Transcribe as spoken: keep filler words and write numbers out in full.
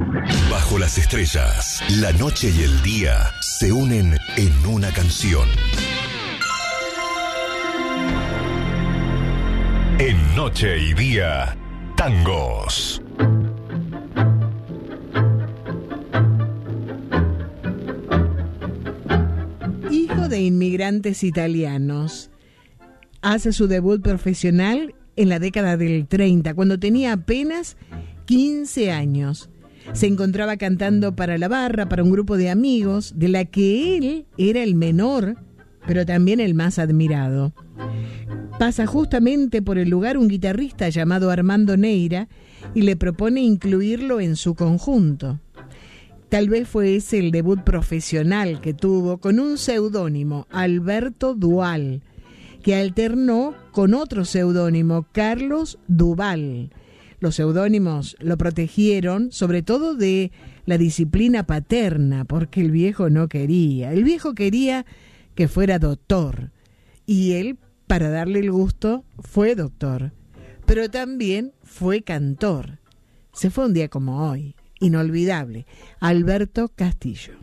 Bajo las estrellas, la noche y el día se unen en una canción. En Noche y Día, tangos. Hijo de inmigrantes italianos, hace su debut profesional en la década del treinta, cuando tenía apenas quince años. Se encontraba cantando para la barra, para un grupo de amigos, de la que él era el menor, pero también el más admirado. Pasa justamente por el lugar un guitarrista llamado Armando Neira y le propone incluirlo en su conjunto. Tal vez fue ese el debut profesional que tuvo con un seudónimo, Alberto Dual, que alternó con otro seudónimo, Carlos Duval. Los seudónimos lo protegieron sobre todo de la disciplina paterna, porque el viejo no quería. El viejo quería que fuera doctor, y él, para darle el gusto, fue doctor, pero también fue cantor. Se fue un día como hoy, inolvidable, Alberto Castillo.